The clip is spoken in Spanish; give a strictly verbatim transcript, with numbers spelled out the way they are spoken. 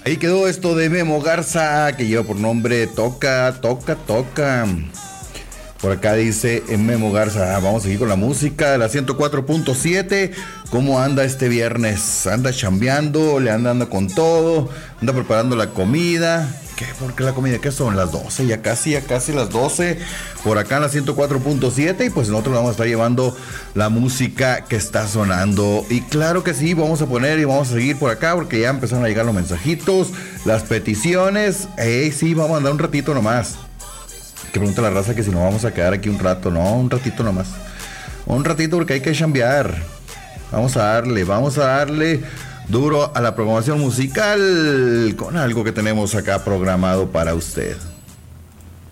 Ahí quedó esto de Memo Garza, que lleva por nombre Toca, Toca, Toca. Por acá dice Memo Garza, ah, vamos a seguir con la música de la ciento cuatro punto siete. ¿Cómo anda este viernes? ¿Anda chambeando? ¿Le anda, anda con todo? ¿Anda preparando la comida? ¿Qué? ¿Por qué la comida? ¿Qué son? Las doce, ya casi, ya casi las doce. Por acá en la ciento cuatro punto siete. Y pues nosotros vamos a estar llevando la música que está sonando. Y claro que sí, vamos a poner y vamos a seguir por acá porque ya empezaron a llegar los mensajitos, las peticiones. Eh, sí, vamos a andar un ratito nomás. Que pregunta la raza que si nos vamos a quedar aquí un rato. No, un ratito nomás. Un ratito porque hay que chambear. Vamos a darle, vamos a darle duro a la programación musical con algo que tenemos acá programado para usted.